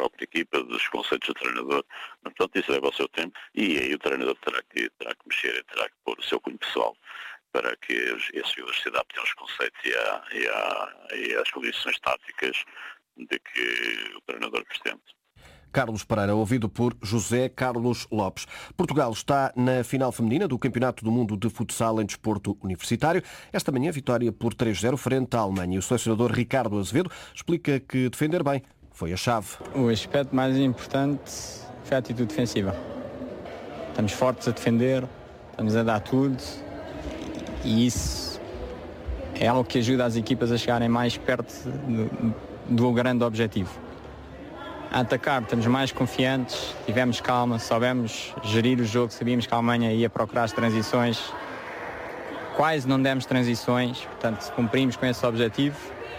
própria equipa, dos conceitos do treinador. Portanto, isso leva ao seu tempo e aí o treinador terá que mexer e terá que pôr o seu cunho pessoal para que esses jogadores se adaptem aos conceitos e às condições táticas de que o treinador pretende. Carlos Pereira, ouvido por José Carlos Lopes. Portugal está na final feminina do Campeonato do Mundo de Futsal em Desporto Universitário. Esta manhã, vitória por 3-0 frente à Alemanha. O selecionador Ricardo Azevedo explica que defender bem foi a chave. O aspecto mais importante foi a atitude defensiva. Estamos fortes a defender, estamos a dar tudo e isso é algo que ajuda as equipas a chegarem mais perto do grande objetivo. A atacar, estamos mais confiantes, tivemos calma, soubemos gerir o jogo, sabíamos que a Alemanha ia procurar as transições, quase não demos transições, portanto cumprimos com esse objetivo.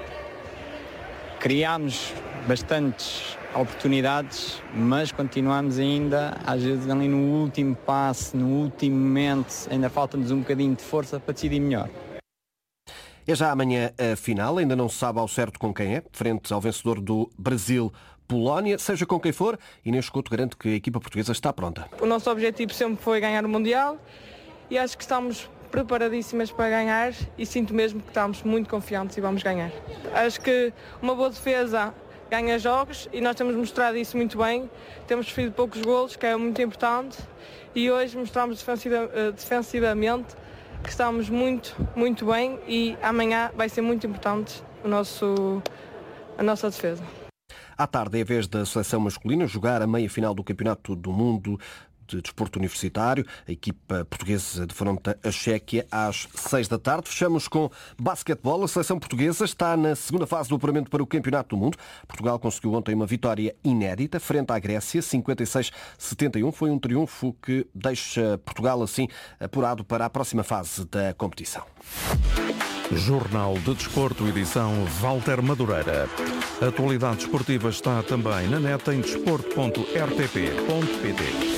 Criámos bastantes oportunidades, mas continuamos ainda, às vezes ali no último passe, no último momento, ainda falta-nos um bocadinho de força para decidir melhor. É já amanhã a final, ainda não se sabe ao certo com quem é, frente ao vencedor do Brasil-Polónia. Seja com quem for, Inês Couto garante que a equipa portuguesa está pronta. O nosso objetivo sempre foi ganhar o Mundial e acho que estamos preparadíssimas para ganhar e sinto mesmo que estamos muito confiantes e vamos ganhar. Acho que uma boa defesa ganha jogos e nós temos mostrado isso muito bem. Temos sofrido poucos golos, que é muito importante, e hoje mostramos defensivamente que estamos muito, muito bem e amanhã vai ser muito importante a nossa defesa. À tarde é a vez da seleção masculina jogar a meia-final do Campeonato do Mundo de Desporto Universitário. A equipa portuguesa defronta a Chequia às 6 da tarde. Fechamos com basquetebol. A seleção portuguesa está na segunda fase do apuramento para o Campeonato do Mundo. Portugal conseguiu ontem uma vitória inédita frente à Grécia, 56-71. Foi um triunfo que deixa Portugal assim apurado para a próxima fase da competição. Jornal de Desporto, edição Walter Madureira. A atualidade esportiva está também na net em desporto.rtp.pt.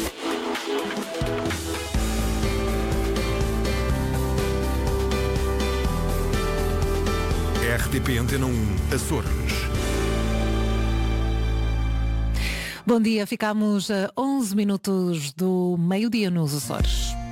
RTP Antena 1, Açores. Bom dia, ficamos a 11 minutos do meio-dia nos Açores.